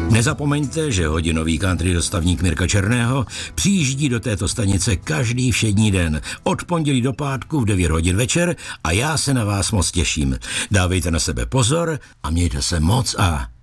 Nezapomeňte, že hodinový country dostavník Mirka Černého přijíždí do této stanice každý všední den, od pondělí do pátku v 9 hodin večer a já se na vás moc těším. Dávejte na sebe pozor a mějte se moc a